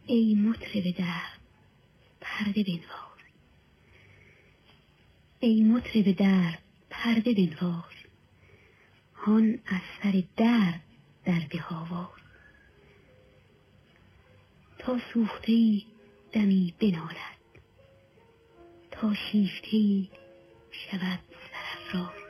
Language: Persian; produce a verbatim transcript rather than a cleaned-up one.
ای مطرب درد پرده بنواز، ای مطرب درد پرده بنواز، هان از سر درد درده آواز. تا سوخته‌ای دمی بنالد، تا شیفته‌ای شود سرافراز.